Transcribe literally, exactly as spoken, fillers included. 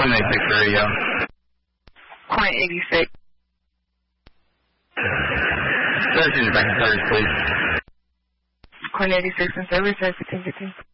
Point eighty-six radio. Point eighty-six. Service back in service, please. Point eighty-six in service, fifteen fifteen.